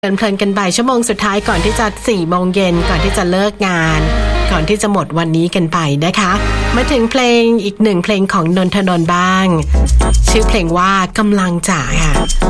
เพลินกันไปชั่วโมงสุดท้ายก่อนที่จะ4 โมงเย็นก่อนที่จะเลิกงานก่อนที่จะหมดวันนี้กันไปนะคะมาถึงเพลงอีก1เพลงของนนทนนท์บ้างชื่อเพลงว่ากำลังจะค่ะ